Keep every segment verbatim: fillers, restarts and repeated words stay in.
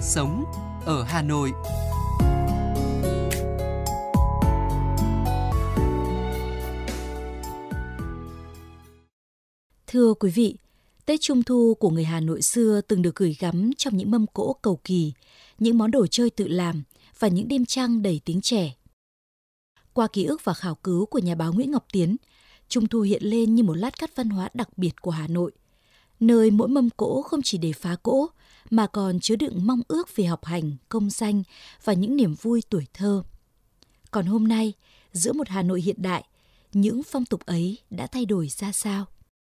sống ở Hà Nội. Thưa quý vị, Tết Trung thu của người Hà Nội xưa từng được gửi gắm trong những mâm cỗ cầu kỳ, những món đồ chơi tự làm và những đêm trăng đầy tiếng trẻ. Qua ký ức và khảo cứu của nhà báo Nguyễn Ngọc Tiến, Trung thu hiện lên như một lát cắt văn hóa đặc biệt của Hà Nội, nơi mỗi mâm cỗ không chỉ để phá cỗ mà còn chứa đựng mong ước về học hành, công danh và những niềm vui tuổi thơ. Còn hôm nay, giữa một Hà Nội hiện đại, những phong tục ấy đã thay đổi ra sao?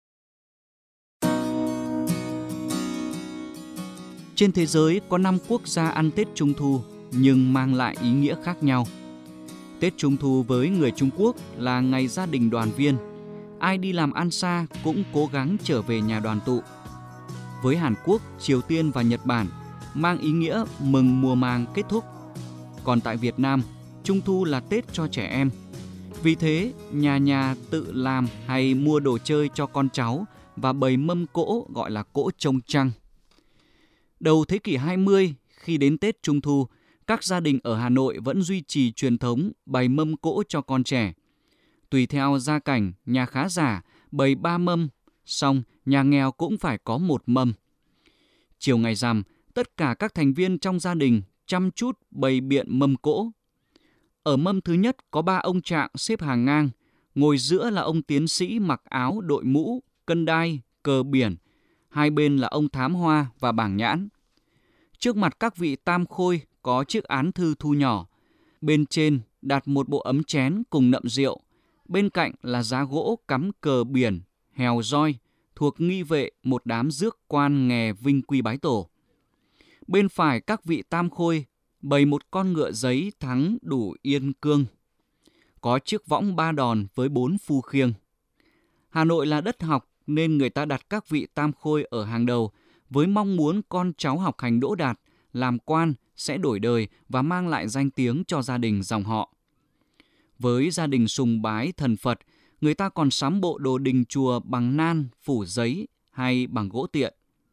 Trên thế giới có năm quốc gia ăn Tết Trung thu nhưng mang lại ý nghĩa khác nhau. Tết Trung thu với người Trung Quốc là ngày gia đình đoàn viên. Ai đi làm ăn xa cũng cố gắng trở về nhà đoàn tụ. Với Hàn Quốc, Triều Tiên và Nhật Bản mang ý nghĩa mừng mùa màng kết thúc. Còn tại Việt Nam, Trung thu là Tết cho trẻ em. Vì thế, nhà nhà tự làm hay mua đồ chơi cho con cháu và bày mâm cỗ gọi là cỗ trông trăng. Đầu thế kỷ hai mươi, khi đến Tết Trung thu, các gia đình ở Hà Nội vẫn duy trì truyền thống bày mâm cỗ cho con trẻ. Tùy theo gia cảnh, nhà khá giả bày ba mâm, xong nhà nghèo cũng phải có một mâm. Chiều ngày rằm, tất cả các thành viên trong gia đình chăm chút bày biện mâm cỗ. Ở mâm thứ nhất có ba ông trạng xếp hàng ngang, ngồi giữa là ông tiến sĩ mặc áo đội mũ, cân đai, cờ biển, hai bên là ông thám hoa và bảng nhãn. Trước mặt các vị tam khôi có chiếc án thư thu nhỏ, bên trên đặt một bộ ấm chén cùng nậm rượu, bên cạnh là giá gỗ cắm cờ biển, hèo roi, thuộc nghi vệ một đám rước quan nghè vinh quy bái tổ. Bên phải các vị tam khôi bày một con ngựa giấy thắng đủ yên cương, có chiếc võng ba đòn với bốn phu khiêng. Hà Nội là đất học nên người ta đặt các vị tam khôi ở hàng đầu với mong muốn con cháu học hành đỗ đạt, làm quan sẽ đổi đời và mang lại danh tiếng cho gia đình dòng họ. Với gia đình sùng bái thần Phật, người ta còn sắm bộ đồ đình chùa bằng nan, phủ giấy hay bằng gỗ tiện.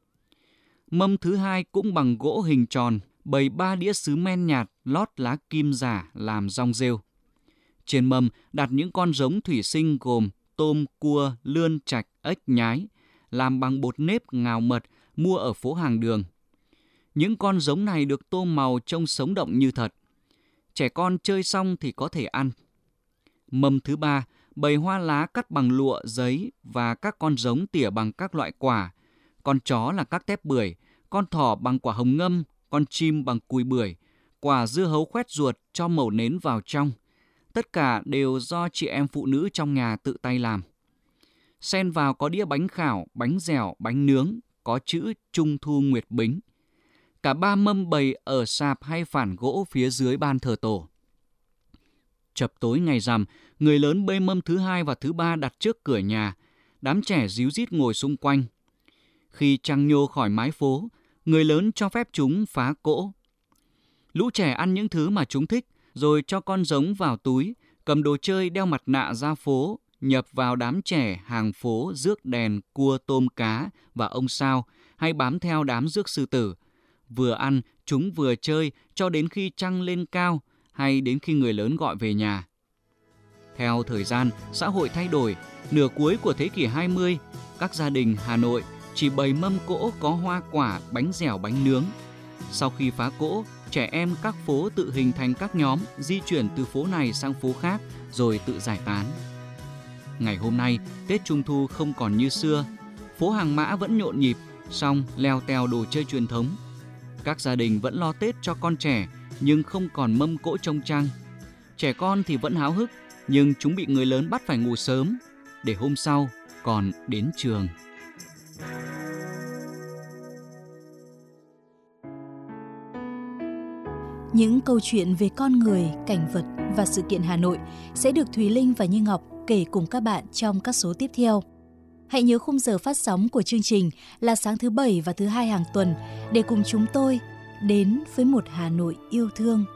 Mâm thứ hai cũng bằng gỗ hình tròn, bày ba đĩa sứ men nhạt lót lá kim giả làm rong rêu. Trên mâm đặt những con giống thủy sinh gồm tôm, cua, lươn, trạch, ếch, nhái, làm bằng bột nếp ngào mật mua ở phố hàng đường. Những con giống này được tô màu trông sống động như thật. Trẻ con chơi xong thì có thể ăn. Mâm thứ ba bày hoa lá cắt bằng lụa, giấy và các con giống tỉa bằng các loại quả. Con chó là các tép bưởi, con thỏ bằng quả hồng ngâm, con chim bằng cùi bưởi, quả dưa hấu khoét ruột cho mẩu nến vào trong. Tất cả đều do chị em phụ nữ trong nhà tự tay làm. Xen vào có đĩa bánh khảo, bánh dẻo, bánh nướng, có chữ Trung thu Nguyệt Bính. Cả ba mâm bày ở sạp hay phản gỗ phía dưới ban thờ tổ. Chập tối ngày rằm, người lớn bê mâm thứ hai và thứ ba đặt trước cửa nhà. Đám trẻ ríu rít ngồi xung quanh. Khi trăng nhô khỏi mái phố, người lớn cho phép chúng phá cỗ. Lũ trẻ ăn những thứ mà chúng thích, rồi cho con giống vào túi, cầm đồ chơi đeo mặt nạ ra phố, nhập vào đám trẻ hàng phố rước đèn, cua, tôm, cá và ông sao, hay bám theo đám rước sư tử. Vừa ăn, chúng vừa chơi cho đến khi trăng lên cao, hay đến khi người lớn gọi về nhà. Theo thời gian, xã hội thay đổi, nửa cuối của thế kỷ hai mươi, các gia đình Hà Nội chỉ bày mâm cỗ có hoa quả, bánh dẻo, bánh nướng. Sau khi phá cỗ, trẻ em các phố tự hình thành các nhóm, di chuyển từ phố này sang phố khác, rồi tự giải tán. Ngày hôm nay, Tết Trung thu không còn như xưa. Phố Hàng Mã vẫn nhộn nhịp, song leo tèo đồ chơi truyền thống. Các gia đình vẫn lo Tết cho con trẻ, nhưng không còn mâm cỗ trông trăng. Trẻ con thì vẫn háo hức, nhưng chúng bị người lớn bắt phải ngủ sớm, để hôm sau còn đến trường. Những câu chuyện về con người, cảnh vật và sự kiện Hà Nội sẽ được Thùy Linh và Như Ngọc kể cùng các bạn trong các số tiếp theo. Hãy nhớ khung giờ phát sóng của chương trình là sáng thứ Bảy và thứ Hai hàng tuần để cùng chúng tôi đến với một Hà Nội yêu thương.